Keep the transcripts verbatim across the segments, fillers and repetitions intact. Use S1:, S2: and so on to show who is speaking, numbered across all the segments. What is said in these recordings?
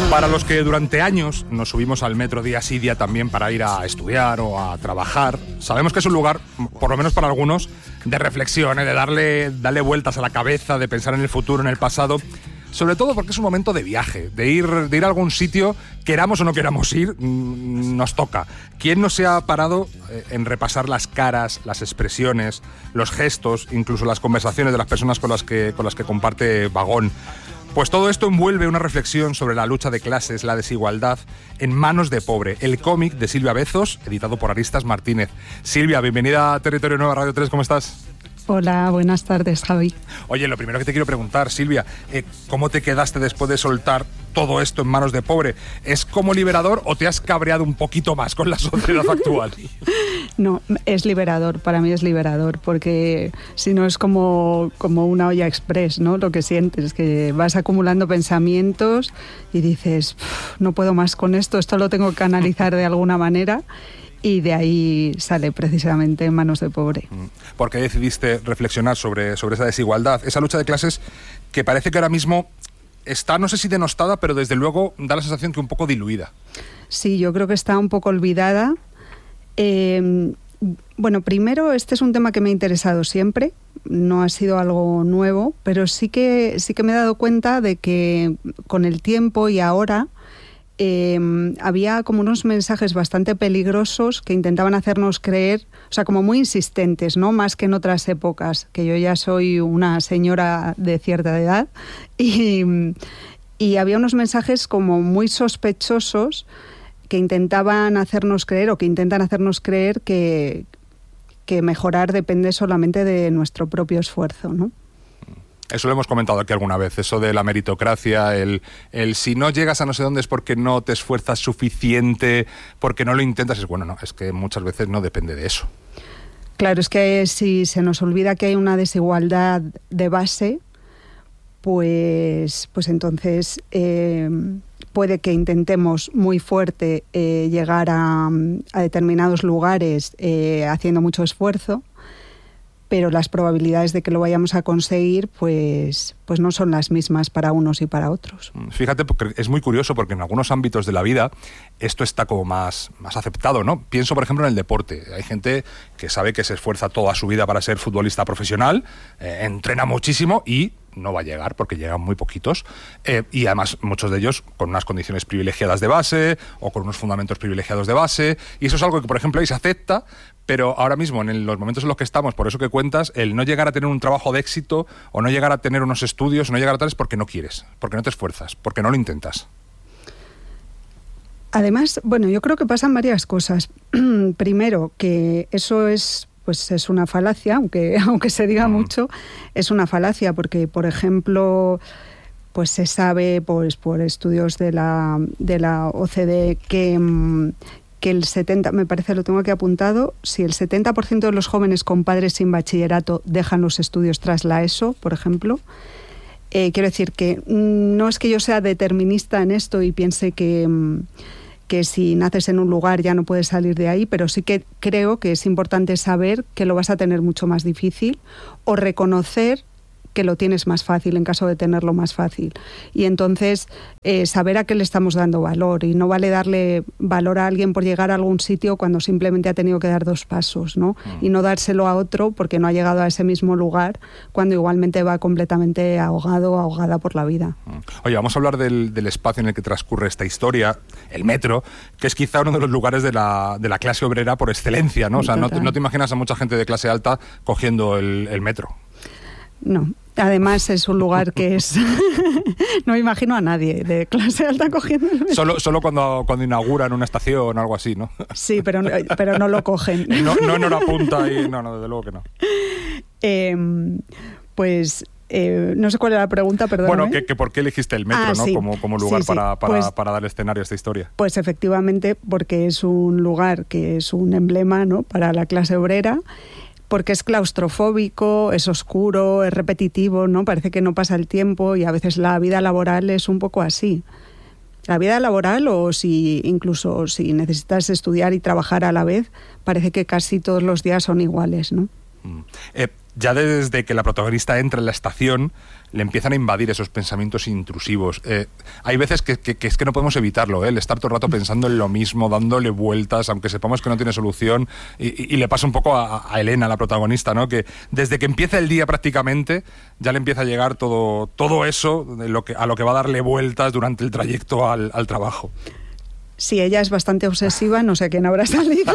S1: Para los que durante años nos subimos al metro día sí día también para ir a estudiar o a trabajar, sabemos que es un lugar, por lo menos para algunos, de reflexión, ¿eh? de darle, darle vueltas a la cabeza, de pensar en el futuro, en el pasado, sobre todo porque es un momento de viaje, de ir, de ir a algún sitio, queramos o no queramos ir, nos toca. ¿Quién no se ha parado en repasar las caras, las expresiones, los gestos, incluso las conversaciones de las personas con las que, con las que comparte vagón? Pues todo esto envuelve una reflexión sobre la lucha de clases, la desigualdad, en Manos de Pobre, el cómic de Silvia Bezos, editado por Aristas Martínez. Silvia, bienvenida a Territorio Nueva Radio tres, ¿cómo estás?
S2: Hola, buenas tardes, Javi.
S1: Oye, lo primero que te quiero preguntar, Silvia, eh, ¿cómo te quedaste después de soltar todo esto en Manos de Pobre? ¿Es como liberador o te has cabreado un poquito más con la sociedad actual?
S2: No, es liberador, para mí es liberador, porque si no es como, como una olla express, ¿no? Lo que sientes, que vas acumulando pensamientos y dices, no puedo más con esto, esto lo tengo que canalizar de alguna manera. Y de ahí sale precisamente Manos de Pobre.
S1: ¿Por qué decidiste reflexionar sobre, sobre esa desigualdad, esa lucha de clases que parece que ahora mismo está, no sé si denostada, pero desde luego da la sensación que un poco diluida?
S2: Sí, yo creo que está un poco olvidada. Eh, bueno, primero, este es un tema que me ha interesado siempre, no ha sido algo nuevo, pero sí que, sí que me he dado cuenta de que con el tiempo y ahora Eh, había como unos mensajes bastante peligrosos que intentaban hacernos creer, o sea, como muy insistentes, ¿no? Más que en otras épocas, que yo ya soy una señora de cierta edad, y, y había unos mensajes como muy sospechosos que intentaban hacernos creer, o que intentan hacernos creer que, que mejorar depende solamente de nuestro propio esfuerzo, ¿no?
S1: Eso lo hemos comentado aquí alguna vez, eso de la meritocracia, el, el si no llegas a no sé dónde es porque no te esfuerzas suficiente, porque no lo intentas. Es bueno, no, es que muchas veces no depende de eso.
S2: Claro, es que si se nos olvida que hay una desigualdad de base, pues, pues entonces eh, puede que intentemos muy fuerte eh, llegar a, a determinados lugares eh, haciendo mucho esfuerzo, pero las probabilidades de que lo vayamos a conseguir pues, pues no son las mismas para unos y para otros.
S1: Fíjate, porque es muy curioso porque en algunos ámbitos de la vida esto está como más, más aceptado, ¿no? Pienso, por ejemplo, en el deporte. Hay gente que sabe que se esfuerza toda su vida para ser futbolista profesional, eh, entrena muchísimo y no va a llegar porque llegan muy poquitos, eh, y además muchos de ellos con unas condiciones privilegiadas de base o con unos fundamentos privilegiados de base, y eso es algo que, por ejemplo, ahí se acepta, pero ahora mismo, en los momentos en los que estamos, por eso que cuentas, el no llegar a tener un trabajo de éxito o no llegar a tener unos estudios, o no llegar a tal, es porque no quieres, porque no te esfuerzas, porque no lo intentas.
S2: Además, bueno, yo creo que pasan varias cosas. Primero, que eso es pues es una falacia, aunque, aunque se diga mucho, es una falacia, porque, por ejemplo, pues se sabe pues por estudios de la, de la O C D E que, que el setenta, me parece, lo tengo aquí apuntado, si el setenta por ciento de los jóvenes con padres sin bachillerato dejan los estudios tras la ESO, por ejemplo. Eh, quiero decir que no es que yo sea determinista en esto y piense que... que si naces en un lugar ya no puedes salir de ahí, pero sí que creo que es importante saber que lo vas a tener mucho más difícil o reconocer que lo tienes más fácil en caso de tenerlo más fácil. Y entonces eh, saber a qué le estamos dando valor, y no vale darle valor a alguien por llegar a algún sitio cuando simplemente ha tenido que dar dos pasos, ¿no? Mm. Y no dárselo a otro porque no ha llegado a ese mismo lugar cuando igualmente va completamente ahogado o ahogada por la vida.
S1: Oye, vamos a hablar del, del espacio en el que transcurre esta historia, el metro, que es quizá uno de los lugares de la, de la clase obrera por excelencia, ¿no? O sea, no te, no te imaginas a mucha gente de clase alta cogiendo el, el metro.
S2: No, además es un lugar que es... no me imagino a nadie de clase alta cogiendo el metro.
S1: Solo, solo cuando, cuando inauguran una estación o algo así, ¿no?
S2: Sí, pero, pero no lo cogen.
S1: No, no en hora punta y... No, no, desde luego que no.
S2: Eh, pues... Eh, no sé cuál era la pregunta, perdóname.
S1: Bueno, que, que por qué elegiste el metro,
S2: ah,
S1: ¿no?
S2: Sí.
S1: Como, como lugar
S2: sí, sí.
S1: Para, para,
S2: pues,
S1: para dar escenario a esta historia.
S2: Pues efectivamente, porque es un lugar que es un emblema, ¿no?, para la clase obrera, porque es claustrofóbico, es oscuro, es repetitivo, ¿no? Parece que no pasa el tiempo, y a veces la vida laboral es un poco así. La vida laboral, o si incluso si necesitas estudiar y trabajar a la vez, parece que casi todos los días son iguales, ¿no?
S1: Eh, ya desde que la protagonista entra en la estación, le empiezan a invadir esos pensamientos intrusivos. Eh, hay veces que, que, que es que no podemos evitarlo, ¿eh? El estar todo el rato pensando en lo mismo, dándole vueltas, aunque sepamos que no tiene solución. Y, y, y le pasa un poco a, a Elena, la protagonista, ¿no? Que desde que empieza el día prácticamente, ya le empieza a llegar todo, todo eso de lo que, a lo que va a darle vueltas durante el trayecto al, al trabajo.
S2: Sí, ella es bastante obsesiva, no sé a quién habrá salido,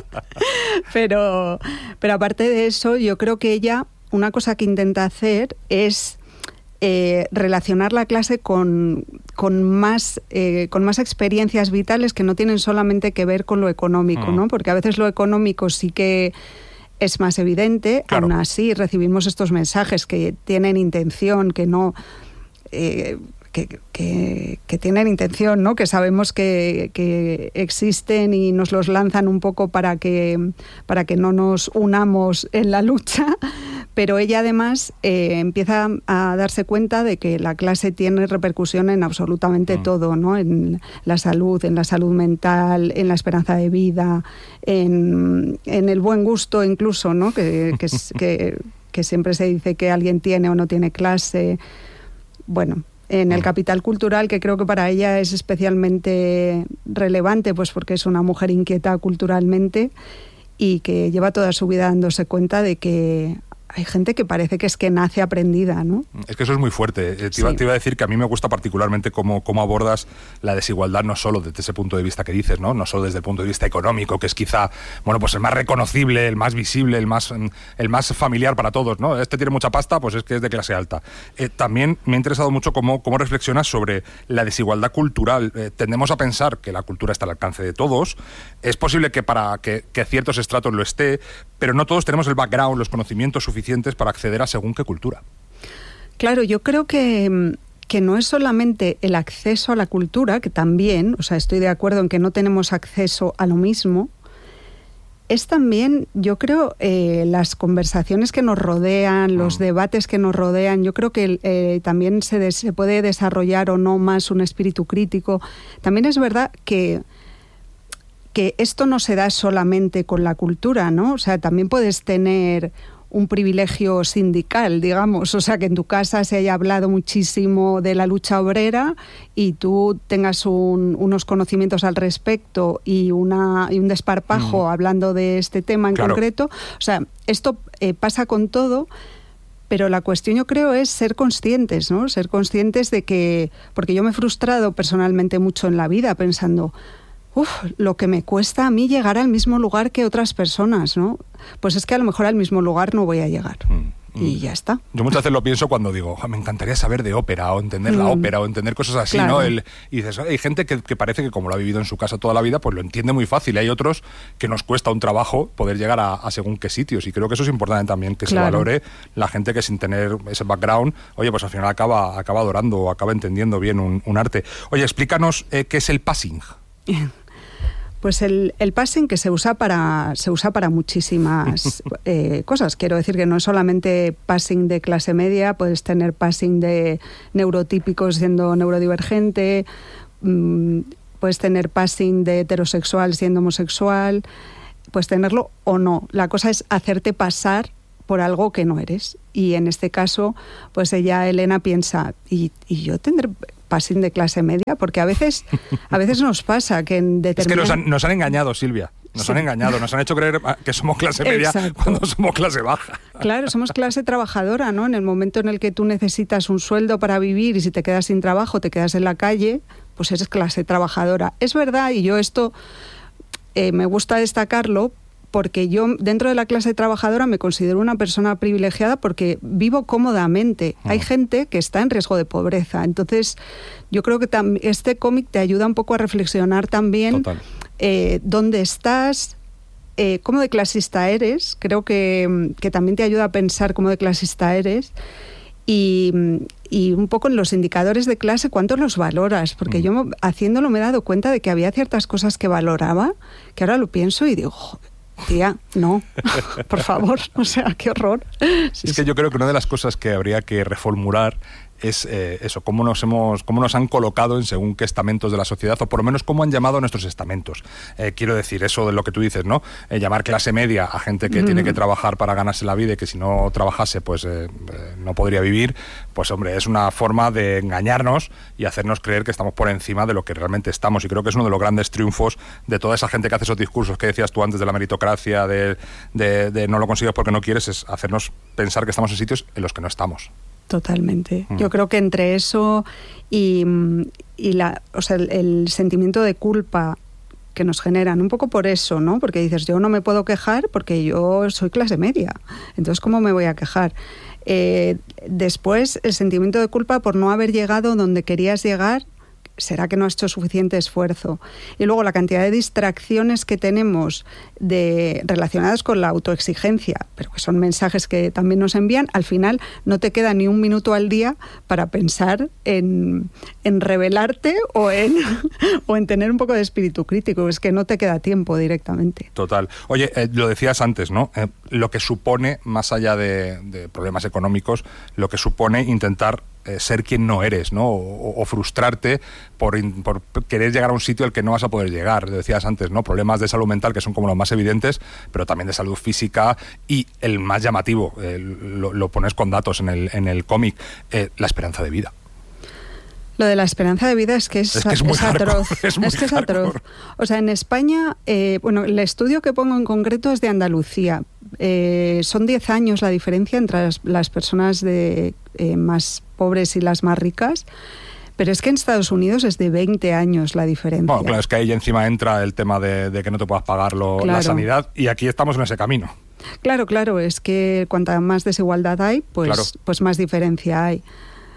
S2: pero, pero aparte de eso, yo creo que ella, una cosa que intenta hacer es eh, relacionar la clase con, con, más, eh, con más experiencias vitales que no tienen solamente que ver con lo económico, ¿no? Porque a veces lo económico sí que es más evidente, claro. Aún así recibimos estos mensajes que tienen intención, que no... Eh, Que, que, que tienen intención, ¿no? Que sabemos que, que existen y nos los lanzan un poco para que, para que no nos unamos en la lucha, pero ella además eh, empieza a darse cuenta de que la clase tiene repercusión en absolutamente mm. todo, ¿no? En la salud, en la salud mental, en la esperanza de vida, en, en el buen gusto incluso, ¿no? Que, que, que, que siempre se dice que alguien tiene o no tiene clase. Bueno, en el capital cultural, que creo que para ella es especialmente relevante, pues porque es una mujer inquieta culturalmente y que lleva toda su vida dándose cuenta de que hay gente que parece que es que nace aprendida, ¿no? Es
S1: que eso es muy fuerte. Te, sí. iba, te iba a decir que a mí me gusta particularmente cómo, cómo abordas la desigualdad, no solo desde ese punto de vista que dices, ¿no? No solo desde el punto de vista económico, que es quizá, bueno, pues el más reconocible, el más visible, el más, el más familiar para todos, ¿no? Este tiene mucha pasta, pues es que es de clase alta. Eh, también me ha interesado mucho cómo, cómo reflexionas sobre la desigualdad cultural. Eh, tendemos a pensar que la cultura está al alcance de todos. Es posible que para que, que ciertos estratos lo esté, pero no todos tenemos el background, los conocimientos suficientes para acceder a según qué cultura.
S2: Claro, yo creo que, que no es solamente el acceso a la cultura, que también, o sea, estoy de acuerdo en que no tenemos acceso a lo mismo, es también, yo creo, eh, las conversaciones que nos rodean, los mm. debates que nos rodean. Yo creo que eh, también se, des, se puede desarrollar o no más un espíritu crítico. También es verdad que que esto no se da solamente con la cultura, ¿no? O sea, también puedes tener un privilegio sindical, digamos, o sea, que en tu casa se haya hablado muchísimo de la lucha obrera y tú tengas un, unos conocimientos al respecto y, una, y un desparpajo mm. hablando de este tema en claro. concreto. O sea, esto eh, pasa con todo, pero la cuestión yo creo es ser conscientes, ¿no? Ser conscientes de que, porque yo me he frustrado personalmente mucho en la vida pensando, Uf, lo que me cuesta a mí llegar al mismo lugar que otras personas, ¿no? Pues es que a lo mejor al mismo lugar no voy a llegar. Mm, mm. Y ya está.
S1: Yo muchas veces lo pienso cuando digo, me encantaría saber de ópera o entender mm. la ópera o entender cosas así, claro. ¿no? El, y dices, hay gente que, que parece que como lo ha vivido en su casa toda la vida, pues lo entiende muy fácil. Y hay otros que nos cuesta un trabajo poder llegar a, a según qué sitios. Y creo que eso es importante también, que claro. se valore la gente que sin tener ese background, oye, pues al final acaba, acaba adorando o acaba entendiendo bien un, un arte. Oye, explícanos eh, qué es el passing.
S2: Pues el, el passing que se usa para se usa para muchísimas eh, cosas. Quiero decir que no es solamente passing de clase media, puedes tener passing de neurotípico siendo neurodivergente, mmm, puedes tener passing de heterosexual siendo homosexual, puedes tenerlo o no. La cosa es hacerte pasar por algo que no eres. Y en este caso, pues ella, Elena, piensa, ¿y, y yo tendré passing de clase media? Porque a veces a veces nos pasa que en determinadas...
S1: Es que nos han, nos han engañado, Silvia. Nos sí. han engañado, nos han hecho creer que somos clase media Exacto. cuando somos clase baja.
S2: Claro, somos clase trabajadora, ¿no? En el momento en el que tú necesitas un sueldo para vivir y si te quedas sin trabajo, te quedas en la calle, pues eres clase trabajadora. Es verdad, y yo esto eh, me gusta destacarlo, porque yo dentro de la clase trabajadora me considero una persona privilegiada porque vivo cómodamente. Oh. Hay gente que está en riesgo de pobreza. Entonces, yo creo que tam- este cómic te ayuda un poco a reflexionar también eh, dónde estás, eh, cómo de clasista eres. Creo que, que también te ayuda a pensar cómo de clasista eres. Y, y un poco en los indicadores de clase, ¿cuánto los valoras? Porque mm. yo haciéndolo me he dado cuenta de que había ciertas cosas que valoraba, que ahora lo pienso y digo... Joder, tía, no, por favor, o sea, qué horror.
S1: Sí, es que yo creo que una de las cosas que habría que reformular es eh, eso, cómo nos hemos, cómo nos han colocado en según qué estamentos de la sociedad, o por lo menos cómo han llamado a nuestros estamentos. Eh, quiero decir, eso de lo que tú dices, ¿no? Eh, llamar clase media a gente que mm. tiene que trabajar para ganarse la vida y que si no trabajase, pues eh, eh, no podría vivir, pues hombre, es una forma de engañarnos y hacernos creer que estamos por encima de lo que realmente estamos. Y creo que es uno de los grandes triunfos de toda esa gente que hace esos discursos que decías tú antes de la meritocracia, de, de, de no lo consigues porque no quieres, es hacernos pensar que estamos en sitios en los que no estamos.
S2: Totalmente. Mm. Yo creo que entre eso y, y la, o sea, el, el sentimiento de culpa que nos generan, un poco por eso, ¿no? Porque dices, yo no me puedo quejar porque yo soy clase media, entonces ¿cómo me voy a quejar? Eh, después, el sentimiento de culpa por no haber llegado donde querías llegar. ¿Será que no has hecho suficiente esfuerzo? Y luego la cantidad de distracciones que tenemos de, relacionadas con la autoexigencia, pero que son mensajes que también nos envían, al final no te queda ni un minuto al día para pensar en, en rebelarte o en, o en tener un poco de espíritu crítico. Es que no te queda tiempo directamente.
S1: Total. Oye, eh, lo decías antes, ¿no? Eh, lo que supone, más allá de, de problemas económicos, lo que supone intentar Eh, ser quien no eres, ¿no? O, o frustrarte por, in, por querer llegar a un sitio al que no vas a poder llegar. Lo decías antes, ¿no? Problemas de salud mental que son como los más evidentes, pero también de salud física y el más llamativo, eh, lo, lo pones con datos en el, en el cómic, eh, la esperanza de vida.
S2: Lo de la esperanza de vida es que es,
S1: es, que es, muy
S2: es atroz.
S1: Es, muy
S2: es que es atroz. O sea, en España, eh, bueno, el estudio que pongo en concreto es de Andalucía. Eh, son diez años la diferencia entre las, las personas de, eh, más pobres y las más ricas. Pero es que en Estados Unidos es de veinte años la diferencia.
S1: Bueno, claro, es que ahí encima entra el tema de, de que no te puedas pagar lo, claro. la sanidad, y aquí estamos en ese camino.
S2: Claro, claro, es que cuanta más desigualdad hay, pues, claro. pues más diferencia hay.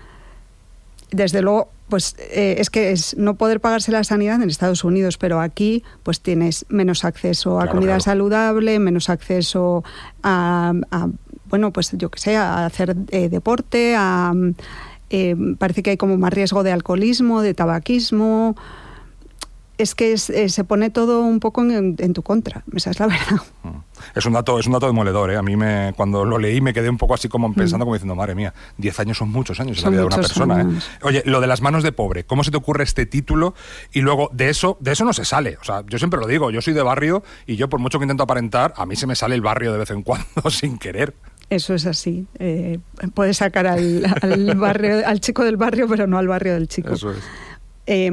S2: Desde luego, pues eh, es que es no poder pagarse la sanidad en Estados Unidos, pero aquí pues tienes menos acceso a claro, comida claro. saludable, menos acceso a, a, bueno, pues yo que sé, a hacer eh, deporte, a, eh, parece que hay como más riesgo de alcoholismo, de tabaquismo. Es que es, eh, se pone todo un poco en, en tu contra, esa es la verdad.
S1: Es un dato, es un dato demoledor, ¿eh? A mí me, cuando lo leí me quedé un poco así como pensando, mm. como diciendo, madre mía, diez años son muchos años son en la vida de una persona, ¿eh? Oye, lo de las manos de pobre, ¿cómo se te ocurre este título? Y luego, de eso, de eso no se sale. O sea, yo siempre lo digo, yo soy de barrio y yo por mucho que intento aparentar, a mí se me sale el barrio de vez en cuando sin querer.
S2: Eso es así. Eh, puedes sacar al, al barrio, al chico del barrio, pero no al barrio del chico.
S1: Eso es.
S2: Eh,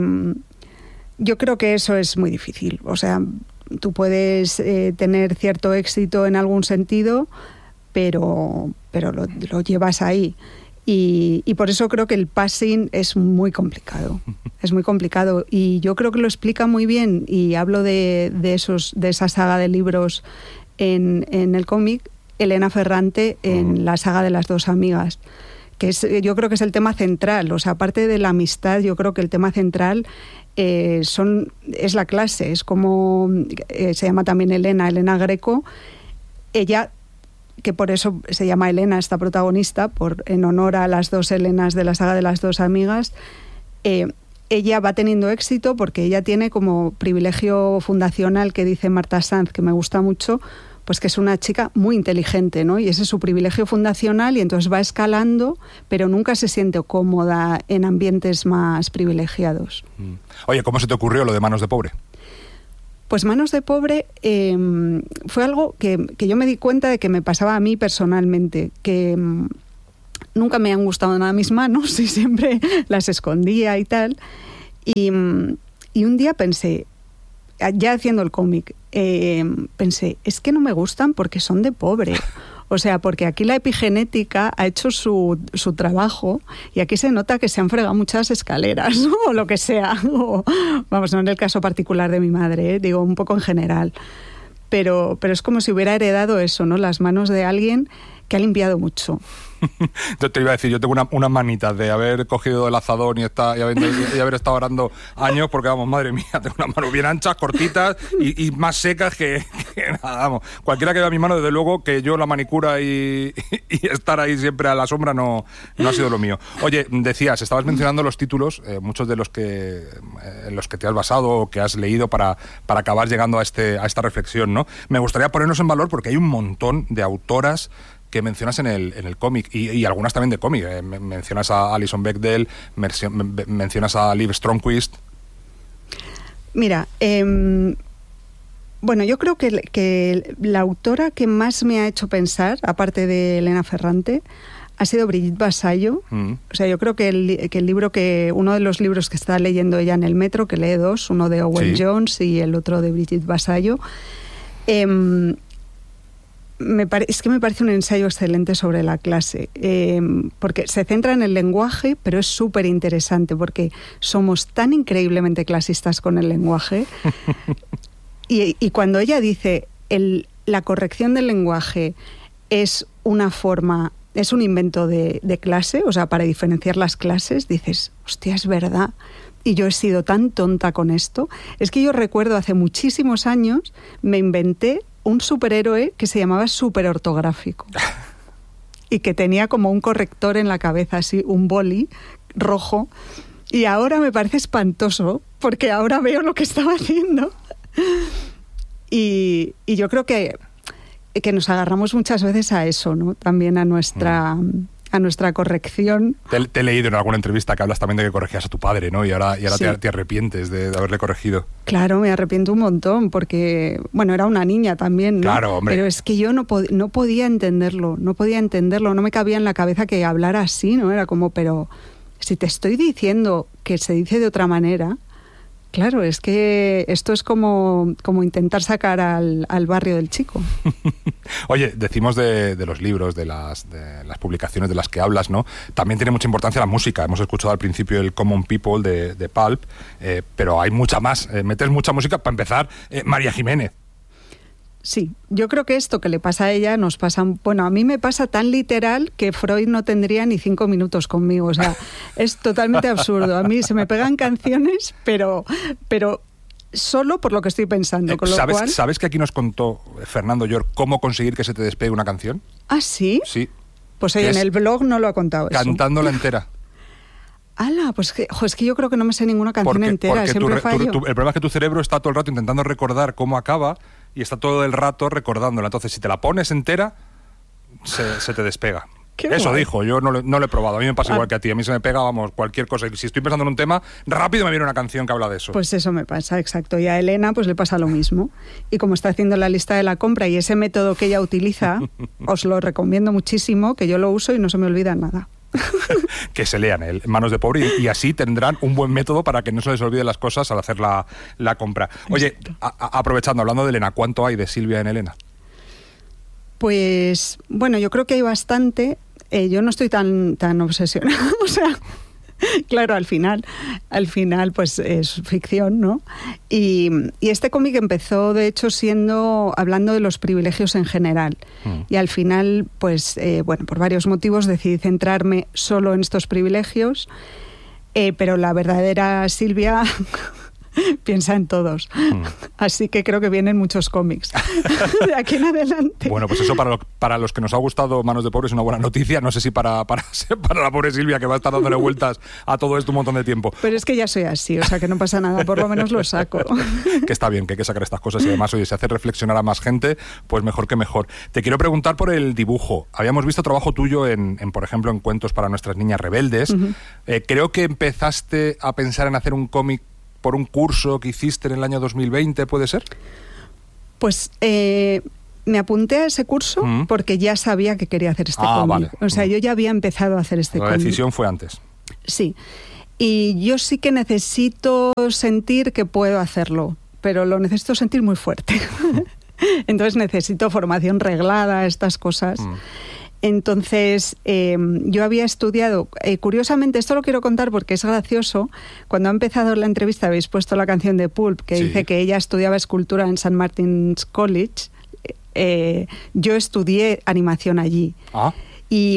S2: Yo creo que eso es muy difícil. O sea, tú puedes eh, tener cierto éxito en algún sentido, pero, pero lo, lo llevas ahí. Y, y por eso creo que el passing es muy complicado. Es muy complicado. Y yo creo que lo explica muy bien, y hablo de, de, esos, de esa saga de libros en, en el cómic, Elena Ferrante en uh-huh. la saga de las dos amigas. Que es, yo creo que es el tema central. O sea, aparte de la amistad, yo creo que el tema central eh, son, es la clase. Es como, eh, se llama también Elena, Elena Greco. Ella, que por eso se llama Elena, esta protagonista, por, en honor a las dos Elenas de la saga de las dos amigas, eh, ella va teniendo éxito porque ella tiene como privilegio fundacional, que dice Marta Sanz, que me gusta mucho, pues que es una chica muy inteligente, ¿no? Y ese es su privilegio fundacional, y entonces va escalando, pero nunca se siente cómoda en ambientes más privilegiados.
S1: Oye, ¿cómo se te ocurrió lo de Manos de Pobre?
S2: Pues Manos de Pobre eh, fue algo que, que yo me di cuenta de que me pasaba a mí personalmente, que um, nunca me han gustado nada mis manos y siempre las escondía y tal. Y, um, y un día pensé, ya haciendo el cómic, eh, pensé, es que no me gustan porque son de pobre. O sea, porque aquí la epigenética ha hecho su, su trabajo, y aquí se nota que se han fregado muchas escaleras, ¿no? O lo que sea. O, vamos, no en el caso particular de mi madre, ¿eh? Digo, un poco en general. Pero, pero es como si hubiera heredado eso, ¿no? Las manos de alguien que ha limpiado mucho.
S1: Yo te iba a decir, yo tengo una, unas manitas de haber cogido el azadón y, está, y, haber, y haber estado orando años, porque vamos, madre mía, tengo unas manos bien anchas, cortitas y, y más secas que, que nada, vamos. Cualquiera que vea mi mano, desde luego que yo la manicura y, y estar ahí siempre a la sombra no, no ha sido lo mío. Oye, decías, estabas mencionando los títulos, eh, muchos de los que eh, en los que te has basado o que has leído para, para acabar llegando a, este, a esta reflexión, ¿no? Me gustaría ponernos en valor porque hay un montón de autoras que mencionas en el, en el cómic, y, y algunas también de cómic. Eh, mencionas a Alison Bechdel, mencionas a Liv Stromquist.
S2: Mira, eh, bueno, yo creo que, que la autora que más me ha hecho pensar, aparte de Elena Ferrante, ha sido Brigitte Vasallo. Mm. O sea, yo creo que el, que el libro que, uno de los libros que está leyendo ella en el metro, que lee dos, uno de Owen sí. Jones y el otro de Brigitte Vasallo, eh, me pare, es que me parece un ensayo excelente sobre la clase, eh, porque se centra en el lenguaje, pero es súper interesante, porque somos tan increíblemente clasistas con el lenguaje. y, y cuando ella dice, el, la corrección del lenguaje es una forma, es un invento de, de clase, o sea, para diferenciar las clases, dices, hostia, es verdad. Y yo he sido tan tonta con esto. Es que yo recuerdo hace muchísimos años, me inventé un superhéroe que se llamaba superortográfico y que tenía como un corrector en la cabeza, así, un boli rojo, y ahora me parece espantoso porque ahora veo lo que estaba haciendo y, y yo creo que, que nos agarramos muchas veces a eso, ¿no? También a nuestra... Mm. a nuestra corrección.
S1: Te, te he leído en alguna entrevista que hablas también de que corregías a tu padre, ¿no? Y ahora, y ahora sí. te, te arrepientes de, de haberle corregido.
S2: Claro, me arrepiento un montón, porque, bueno, era una niña también, ¿no?
S1: Claro, hombre.
S2: Pero es que yo no, pod- no podía entenderlo, no podía entenderlo, no me cabía en la cabeza que hablara así, ¿no? Era como, pero si te estoy diciendo que se dice de otra manera... Claro, es que esto es como, como intentar sacar al, al barrio del chico.
S1: Oye, decimos de, de los libros, de las, de las publicaciones de las que hablas, ¿no? También tiene mucha importancia la música. Hemos escuchado al principio el Common People de, de Pulp, eh, pero hay mucha más. Eh, metes mucha música. Para empezar, eh, María Jiménez.
S2: Sí, yo creo que esto que le pasa a ella nos pasa, bueno, a mí me pasa tan literal que Freud no tendría ni cinco minutos conmigo, o sea, es totalmente absurdo. A mí se me pegan canciones, pero, pero solo por lo que estoy pensando. Con lo
S1: ¿Sabes,
S2: cual...
S1: ¿Sabes que aquí nos contó Fernando Llor cómo conseguir que se te despegue una canción?
S2: ¿Ah, sí?
S1: Sí.
S2: Pues ahí en el blog no lo ha contado eso.
S1: Cantándola entera.
S2: ¡Hala! Pues que, jo, es que yo creo que no me sé ninguna canción
S1: porque,
S2: entera,
S1: porque
S2: siempre
S1: tu,
S2: fallo.
S1: Tu, tu, el problema es que tu cerebro está todo el rato intentando recordar cómo acaba y está todo el rato recordándola. Entonces, si te la pones entera, se, se te despega.
S2: Qué
S1: Eso
S2: guay.
S1: dijo, yo no lo, no lo he probado. A mí me pasa
S2: ah.
S1: igual que a ti. A mí se me pega, vamos, cualquier cosa. Y si estoy pensando en un tema, rápido me viene una canción que habla de eso.
S2: Pues eso me pasa, exacto. Y a Elena pues le pasa lo mismo. Y como está haciendo la lista de la compra y ese método que ella utiliza, os lo recomiendo muchísimo, que yo lo uso y no se me olvida nada.
S1: Que se lean el Manos de Pobre y, y así tendrán un buen método para que no se les olviden las cosas al hacer la, la compra. Oye, a, a, aprovechando, hablando de Elena, ¿cuánto hay de Silvia en Elena?
S2: Pues, bueno, yo creo que hay bastante. Eh, yo no estoy tan, tan obsesionada, o sea... Claro, al final, al final, pues es ficción, ¿no? Y, y este cómic empezó, de hecho, siendo hablando de los privilegios en general. Mm. Y al final, pues, eh, bueno, por varios motivos decidí centrarme solo en estos privilegios, eh, pero la verdadera Silvia piensa en todos. Mm. Así que creo que vienen muchos cómics de aquí en adelante.
S1: Bueno, pues eso para, lo, para los que nos ha gustado Manos de Pobre es una buena noticia. No sé si para, para, para la pobre Silvia, que va a estar dándole vueltas a todo esto un montón de tiempo.
S2: Pero es que ya soy así, o sea que no pasa nada, por lo menos lo saco.
S1: Que está bien, que hay que sacar estas cosas y además, oye, si hace reflexionar a más gente, pues mejor que mejor. Te quiero preguntar por el dibujo. Habíamos visto trabajo tuyo en, en por ejemplo, en Cuentos para nuestras niñas rebeldes. Uh-huh. Eh, creo que empezaste a pensar en hacer un cómic por un curso que hiciste en el año dos mil veinte, ¿puede ser?
S2: Pues eh, me apunté a ese curso mm. porque ya sabía que quería hacer este
S1: ah,
S2: cómic.
S1: Vale.
S2: O sea, mm. yo ya había empezado a hacer este
S1: La
S2: cómic.
S1: La decisión fue antes.
S2: Sí. Y yo sí que necesito sentir que puedo hacerlo, pero lo necesito sentir muy fuerte. Entonces necesito formación reglada, estas cosas. Mm. Entonces, eh, yo había estudiado, eh, curiosamente, esto lo quiero contar porque es gracioso, cuando ha empezado la entrevista habéis puesto la canción de Pulp, que sí. dice que ella estudiaba escultura en Saint Martin's College, eh, yo estudié animación allí.
S1: Ah.
S2: Y,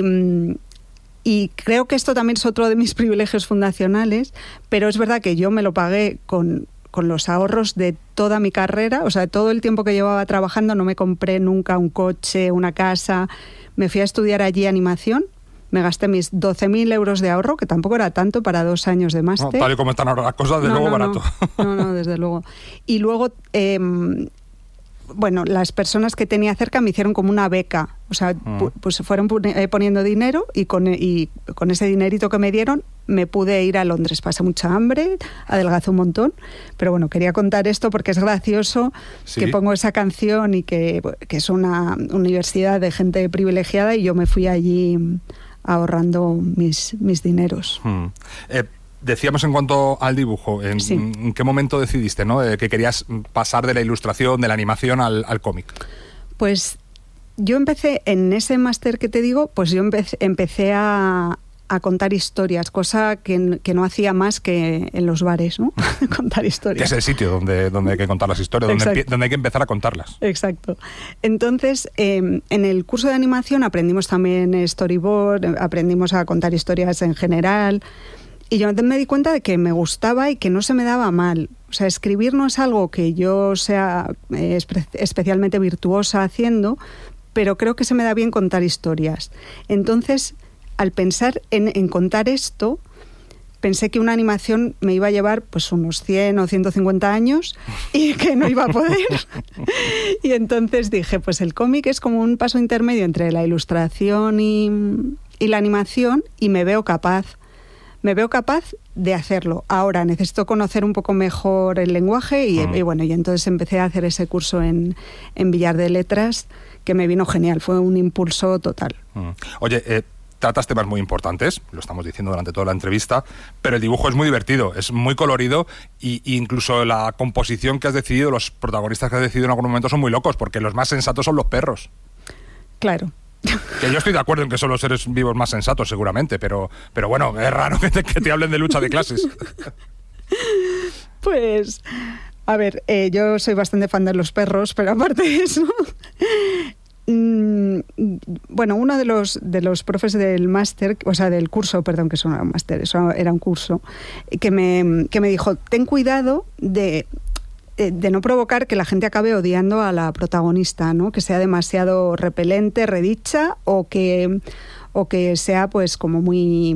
S2: y creo que esto también es otro de mis privilegios fundacionales, pero es verdad que yo me lo pagué con... con los ahorros de toda mi carrera, o sea, de todo el tiempo que llevaba trabajando, no me compré nunca un coche, una casa. Me fui a estudiar allí animación, me gasté mis doce mil euros de ahorro, que tampoco era tanto para dos años de máster.
S1: No, tal y como están ahora las cosas, desde
S2: no,
S1: luego
S2: no,
S1: barato.
S2: No, no, desde luego. Y luego, eh, bueno, las personas que tenía cerca me hicieron como una beca O sea, uh-huh. pues fueron poniendo dinero y con, y con ese dinerito que me dieron me pude ir a Londres. Pasé mucha hambre, adelgacé un montón, pero bueno, quería contar esto porque es gracioso ¿Sí? que pongo esa canción y que, que es una universidad de gente privilegiada y yo me fui allí ahorrando mis, mis dineros.
S1: Uh-huh. Eh, Decíamos en cuanto al dibujo, ¿en, sí. ¿en qué momento decidiste, ¿no? que querías pasar de la ilustración, de la animación al, al cómic?
S2: Pues yo empecé en ese máster que te digo, pues yo empecé, empecé a, a contar historias, cosa que, que no hacía más que en los bares, ¿no? Contar historias.
S1: Que es el sitio donde, donde hay que contar las historias, donde, donde hay que empezar a contarlas.
S2: Exacto. Entonces, eh, en el curso de animación aprendimos también storyboard, aprendimos a contar historias en general. Y yo me di cuenta de que me gustaba y que no se me daba mal. O sea, escribir no es algo que yo sea eh, espe- especialmente virtuosa haciendo, pero creo que se me da bien contar historias. Entonces, al pensar en, en contar esto, pensé que una animación me iba a llevar pues unos cien o ciento cincuenta años y que no iba a poder. Y entonces dije, pues el cómic es como un paso intermedio entre la ilustración y, y la animación y me veo capaz. Me veo capaz de hacerlo. Ahora necesito conocer un poco mejor el lenguaje y, mm. y bueno, y entonces empecé a hacer ese curso en, en Villar de Letras, que me vino genial, fue un impulso total.
S1: Mm. Oye, eh, tratas temas muy importantes, lo estamos diciendo durante toda la entrevista, pero el dibujo es muy divertido, es muy colorido y, y incluso la composición que has decidido, los protagonistas que has decidido en algún momento son muy locos, porque los más sensatos son los perros.
S2: Claro.
S1: Que yo estoy de acuerdo en que son los seres vivos más sensatos, seguramente, pero, pero bueno, es raro que te, que te hablen de lucha de clases.
S2: Pues, a ver, eh, yo soy bastante fan de los perros, pero aparte de eso... mmm, bueno, uno de los, de los profes del máster, o sea, del curso, perdón, que eso no era un máster, eso era un curso, que me, que me dijo, ten cuidado de... de no provocar que la gente acabe odiando a la protagonista, ¿no? Que sea demasiado repelente, redicha, o que, o que sea pues como muy...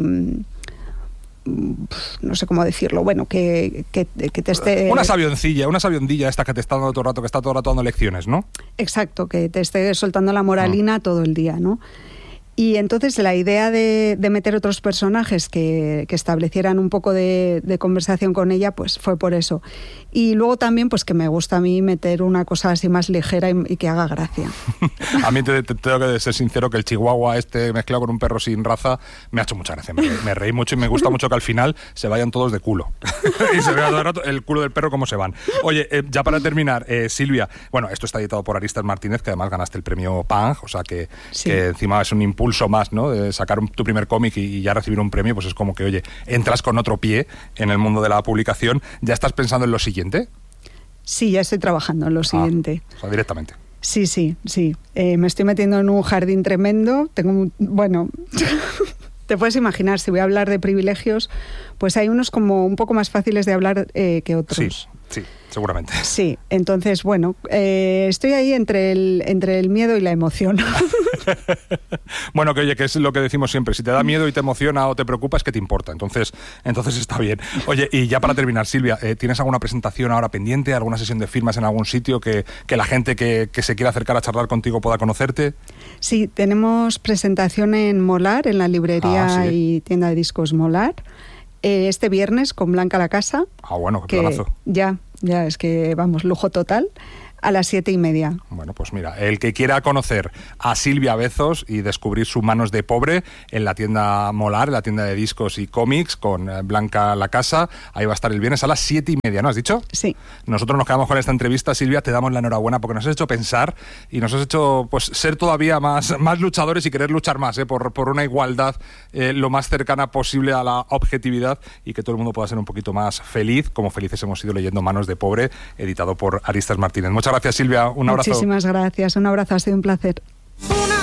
S2: no sé cómo decirlo, bueno, que, que, que te esté...
S1: Una sabioncilla, una sabiondilla esta que te está dando todo el rato, que está todo el rato dando lecciones, ¿no?
S2: Exacto, que te esté soltando la moralina ah. todo el día, ¿no? Y entonces la idea de, de meter otros personajes que, que establecieran un poco de, de conversación con ella, pues fue por eso. Y luego también, pues que me gusta a mí meter una cosa así más ligera y, y que haga gracia.
S1: A mí te, te tengo que ser sincero que el chihuahua este mezclado con un perro sin raza me ha hecho mucha gracia. Me, me reí mucho y me gusta mucho que al final se vayan todos de culo. Y se vea todo el rato el culo del perro cómo se van. Oye, eh, ya para terminar, eh, Silvia, bueno, esto está editado por Aristas Martínez, que además ganaste el premio Pang, o sea que, sí. que encima es un impulso más, ¿no? De sacar un, tu primer cómic y, y ya recibir un premio, pues es como que, oye, entras con otro pie en el mundo de la publicación. ¿Ya estás pensando en lo siguiente?
S2: Sí, ya estoy trabajando en lo siguiente.
S1: Ah, o sea, directamente.
S2: Sí, sí, sí. Eh, me estoy metiendo en un jardín tremendo. Tengo, bueno, te puedes imaginar, si voy a hablar de privilegios, pues hay unos como un poco más fáciles de hablar eh, que otros.
S1: Sí, sí, seguramente.
S2: Sí, entonces, bueno, eh, estoy ahí entre el, entre el miedo y la emoción.
S1: Bueno, que oye, que es lo que decimos siempre, si te da miedo y te emociona o te preocupa es que te importa, entonces, entonces está bien. Oye, y ya para terminar, Silvia, eh, ¿tienes alguna presentación ahora pendiente, alguna sesión de firmas en algún sitio que, que la gente que, que se quiera acercar a charlar contigo pueda conocerte?
S2: Sí, tenemos presentación en Molar, en la librería ah, ¿sí? y tienda de discos Molar, eh, este viernes con Blanca La Casa.
S1: Ah, bueno, qué planazo.
S2: Ya, ya, es que vamos, lujo total. A las siete y media.
S1: Bueno, pues mira, el que quiera conocer a Silvia Bezos y descubrir sus manos de pobre en la tienda Molar, en la tienda de discos y cómics con Blanca La Casa, ahí va a estar el viernes a las siete y media, ¿no has dicho?
S2: Sí.
S1: Nosotros nos quedamos con esta entrevista, Silvia, te damos la enhorabuena porque nos has hecho pensar y nos has hecho pues ser todavía más, más luchadores y querer luchar más, ¿eh? por, por una igualdad eh, lo más cercana posible a la objetividad y que todo el mundo pueda ser un poquito más feliz, como felices hemos sido leyendo Manos de Pobre, editado por Aristas Martínez. Muchas gracias, Silvia. Un abrazo.
S2: Muchísimas gracias. Un abrazo. Ha sido un placer. Una